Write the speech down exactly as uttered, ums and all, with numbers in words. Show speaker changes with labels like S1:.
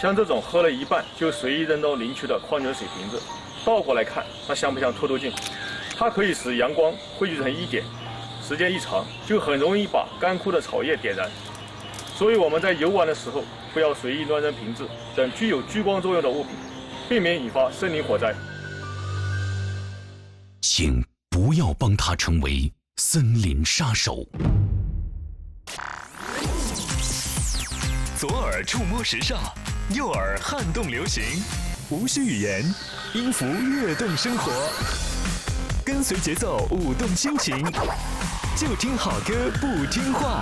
S1: 像这种喝了一半就随意扔到林区的矿泉水瓶子，倒过来看，它像不像透透镜？它可以使阳光汇聚成一点，时间一长，就很容易把干枯的草叶点燃。所以我们在游玩的时候，不要随意乱扔瓶子等具有聚光作用的物品，避免引发森林火灾。
S2: 请不要帮他成为森林杀手。
S3: 左耳触摸时尚，右耳撼动流行，无需语言，音符跃动生活，跟随节奏舞动心情，就听好歌不听话。